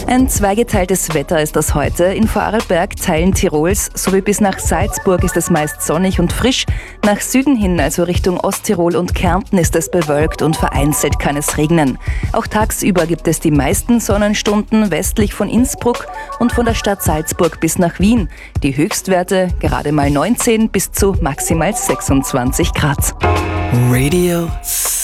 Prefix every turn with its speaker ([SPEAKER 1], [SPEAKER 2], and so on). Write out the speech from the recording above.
[SPEAKER 1] Ein zweigeteiltes Wetter ist das heute. In Vorarlberg, Teilen Tirols sowie bis nach Salzburg ist es meist sonnig und frisch. Nach Süden hin, also Richtung Osttirol und Kärnten, ist es bewölkt und vereinzelt kann es regnen. Auch tagsüber gibt es die meisten Sonnenstunden westlich von Innsbruck und von der Stadt Salzburg bis nach Wien. Die Höchstwerte gerade mal 19 bis zu maximal 26 Grad.
[SPEAKER 2] Radio